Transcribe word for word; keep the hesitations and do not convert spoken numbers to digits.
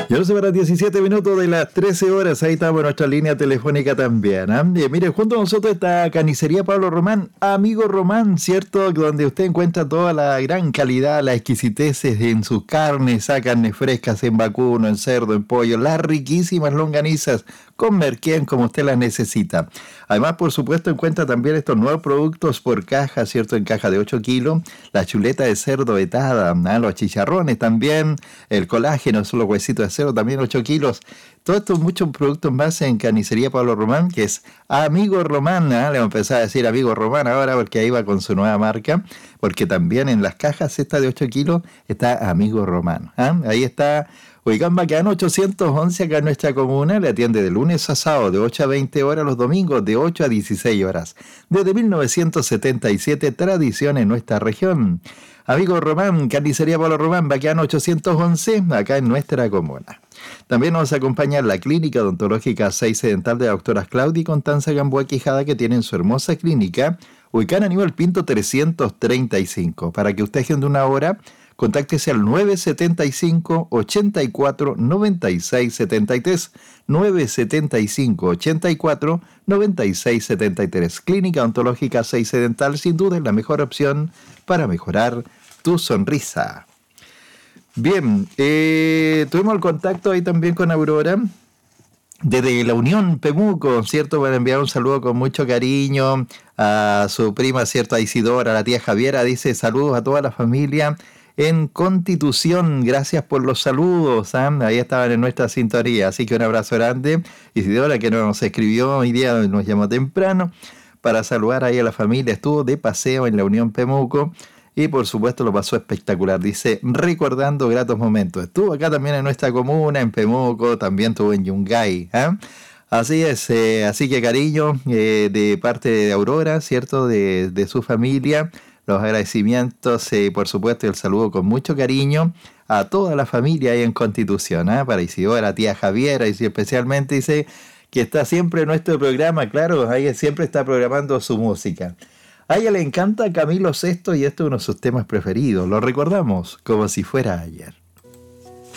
Y ahora se van a diecisiete minutos de las trece horas, ahí estamos en nuestra línea telefónica también. ¿eh? Y mire, junto a nosotros está Carnicería Pablo Román, Amigo Román, ¿cierto? Donde usted encuentra toda la gran calidad, las exquisiteces en sus carnes, a carnes frescas en vacuno, en cerdo, en pollo, las riquísimas longanizas con merquén como usted las necesita. Además, por supuesto, encuentra también estos nuevos productos por caja, ¿cierto? En caja de ocho kilos, la chuleta de cerdo vetada, ¿eh? Los chicharrones también, el colágeno, son los huesitos de cerdo, también ocho kilos. Todos estos muchos productos más en Carnicería Pablo Román, que es Amigo Román, ¿eh? Le vamos a empezar a decir Amigo Román ahora porque ahí va con su nueva marca, porque también en las cajas estas de ocho kilos está Amigo Román. ¿eh? Ahí está ubicado en Baquedano ochocientos once acá en nuestra comuna, le atiende de lunes a sábado de ocho a veinte horas, los domingos de ocho a dieciséis horas. Desde mil novecientos setenta y siete, tradición en nuestra región. Amigo Román, Carnicería Pablo Román, Baquedano ochocientos once, acá en nuestra comuna. También nos acompaña la Clínica Odontológica seis Dental de doctoras Claudia y Constanza Gamboa Quijada, que tienen su hermosa clínica ubicada en Aníbal Pinto trescientos treinta y cinco. Para que usted agende una hora, contáctese al nueve siete cinco, ocho cuatro, nueve seis siete tres, nueve siete cinco, ocho cuatro, nueve seis siete tres. Clínica Odontológica seis Dental, sin duda es la mejor opción para mejorar tu sonrisa. Bien, eh, tuvimos el contacto ahí también con Aurora, desde la Unión Pemuco, ¿cierto? Para enviar un saludo con mucho cariño a su prima, ¿cierto? A Isidora, a la tía Javiera, dice saludos a toda la familia en Constitución, gracias por los saludos, ¿eh? Ahí estaban en nuestra sintonía, así que un abrazo grande. Isidora, que nos escribió hoy día, nos llamó temprano para saludar ahí a la familia, estuvo de paseo en la Unión Pemuco y por supuesto lo pasó espectacular, dice, recordando gratos momentos. Estuvo acá también en nuestra comuna, en Pemuco, también estuvo en Yungay, ¿eh? Así es, eh, así que cariño eh, de parte de Aurora, ¿cierto? De, de su familia, los agradecimientos, eh, por supuesto, y el saludo con mucho cariño a toda la familia ahí en Constitución, ¿eh? Para Isidora, tía Javiera, y especialmente dice que está siempre en nuestro programa, claro, ahí siempre está programando su música. A ella le encanta Camilo Sesto y este es uno de sus temas preferidos, lo recordamos como si fuera ayer.